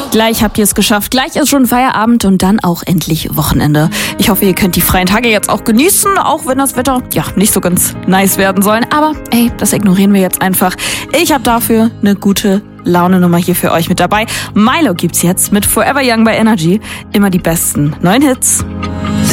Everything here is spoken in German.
Gleich habt ihr es geschafft. Gleich ist schon Feierabend und dann auch endlich Wochenende. Ich hoffe, ihr könnt die freien Tage jetzt auch genießen, auch wenn das Wetter nicht so ganz nice werden soll. Aber das ignorieren wir jetzt einfach. Ich habe dafür eine gute Laune-Nummer hier für euch mit dabei. Milo gibt's jetzt mit Forever Young bei Energy. Immer die besten neuen Hits.